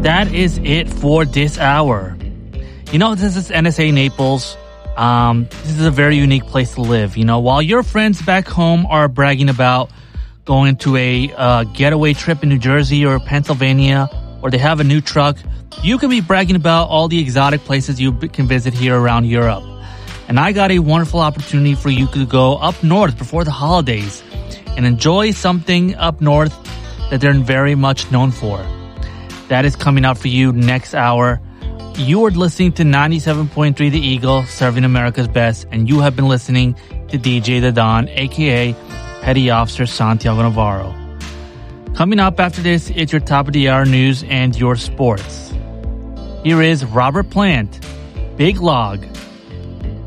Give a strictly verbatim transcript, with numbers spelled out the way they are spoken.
that is it for this hour. You know, this is N S A Naples. Um, this is a very unique place to live. You know, while your friends back home are bragging about going to a uh, getaway trip in New Jersey or Pennsylvania, or they have a new truck, you can be bragging about all the exotic places you can visit here around Europe. And I got a wonderful opportunity for you to go up north before the holidays and enjoy something up north that they're very much known for. That is coming up for you next hour. You are listening to ninety-seven point three The Eagle, serving America's best, and you have been listening to D J The Don, aka Petty Officer Santiago Navarro. Coming up after this, it's your top of the hour news and your sports. Here is Robert Plant, Big Log.